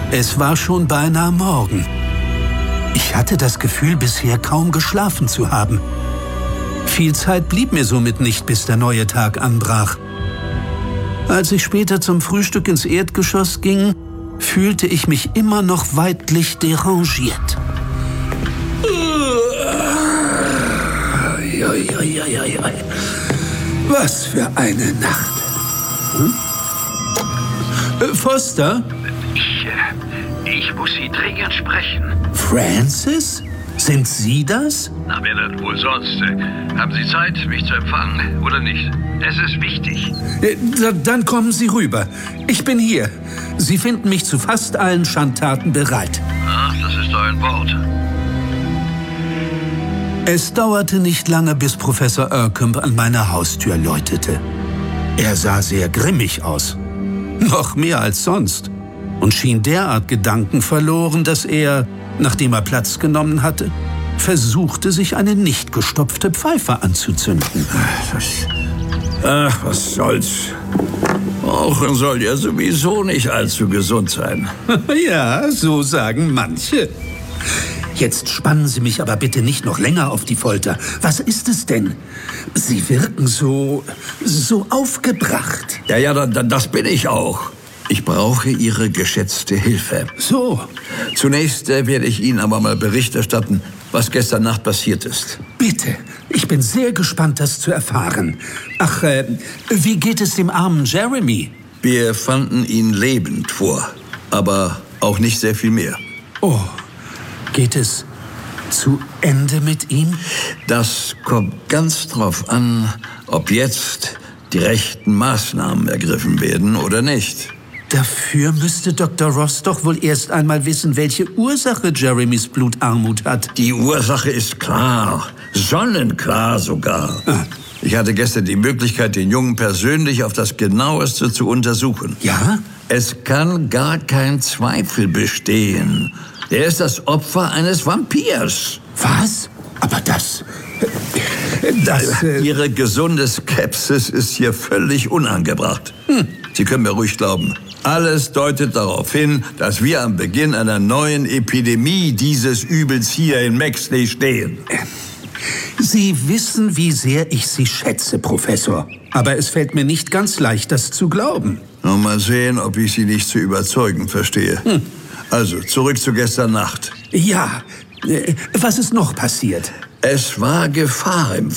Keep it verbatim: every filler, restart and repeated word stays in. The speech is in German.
Es war schon beinahe Morgen. Ich hatte das Gefühl, bisher kaum geschlafen zu haben. Viel Zeit blieb mir somit nicht, bis der neue Tag anbrach. Als ich später zum Frühstück ins Erdgeschoss ging, fühlte ich mich immer noch weidlich derangiert. Was für eine Nacht. Hm? Äh, Foster? Ich, äh, ich muss Sie dringend sprechen. Francis? Sind Sie das? Na, wer denn wohl sonst? Äh, haben Sie Zeit, mich zu empfangen oder nicht? Es ist wichtig. Äh, da, dann kommen Sie rüber. Ich bin hier. Sie finden mich zu fast allen Schandtaten bereit. Ach, das ist doch ein Wort. Es dauerte nicht lange, bis Professor Ercombe an meiner Haustür läutete. Er sah sehr grimmig aus. Noch mehr als sonst. Und schien derart Gedanken verloren, dass er, nachdem er Platz genommen hatte, versuchte, sich eine nicht gestopfte Pfeife anzuzünden. Ach, was soll's. Rauchen soll ja sowieso nicht allzu gesund sein. Ja, so sagen manche. Jetzt spannen Sie mich aber bitte nicht noch länger auf die Folter. Was ist es denn? Sie wirken so, so aufgebracht. Ja, ja, da, da, das bin ich auch. Ich brauche Ihre geschätzte Hilfe. So. Zunächst äh, werde ich Ihnen aber mal Bericht erstatten, was gestern Nacht passiert ist. Bitte. Ich bin sehr gespannt, das zu erfahren. Ach, äh, wie geht es dem armen Jeremy? Wir fanden ihn lebend vor, aber auch nicht sehr viel mehr. Oh. Geht es zu Ende mit ihm? Das kommt ganz drauf an, ob jetzt die rechten Maßnahmen ergriffen werden oder nicht. Dafür müsste Doktor Ross doch wohl erst einmal wissen, welche Ursache Jeremys Blutarmut hat. Die Ursache ist klar, sonnenklar sogar. Ah. Ich hatte gestern die Möglichkeit, den Jungen persönlich auf das Genaueste zu untersuchen. Ja? Es kann gar kein Zweifel bestehen. Er ist das Opfer eines Vampirs. Was? Aber das... das äh Ihre gesunde Skepsis ist hier völlig unangebracht. Hm. Sie können mir ruhig glauben. Alles deutet darauf hin, dass wir am Beginn einer neuen Epidemie dieses Übels hier in Maxley stehen. Sie wissen, wie sehr ich Sie schätze, Professor. Aber es fällt mir nicht ganz leicht, das zu glauben. Na, mal sehen, ob ich Sie nicht zu überzeugen verstehe. Hm. Also, zurück zu gestern Nacht. Ja, äh, was ist noch passiert? Es war Gefahr im